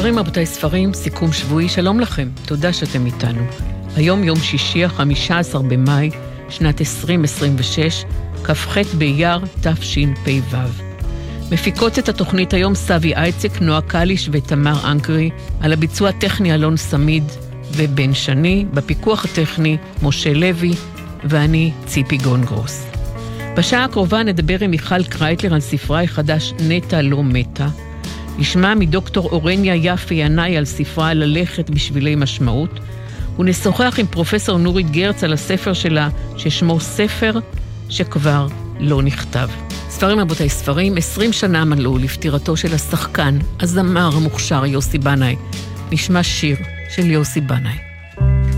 ספרים רבותיי ספרים, סיכום שבועי, שלום לכם, תודה שאתם איתנו. היום יום שישי, 15 במאי, שנת 2026, כ"ח באייר תשפ"ו. מפיקות את התוכנית היום סבי אייצק, נועה קליש ותמר אנקרי, על הביצוע הטכני אלון סמיד ובן שני, בפיקוח הטכני משה לוי ואני ציפי גונגרוס. בשעה הקרובה נדבר עם מיכל קרייטלר על ספרה החדש נטע לא מתה. נשמע מדוקטור אורניה יפי ינאי על ספרה ללכת בשבילי משמעות, ונשוחח עם פרופסור נורית גרץ על הספר שלה ששמו ספר שכבר לא נכתב. ספרים רבותיי ספרים, 20 שנה מלאו לפטירתו של השחקן, הזמר המוכשר יוסי בנאי. נשמע שיר של יוסי בנאי.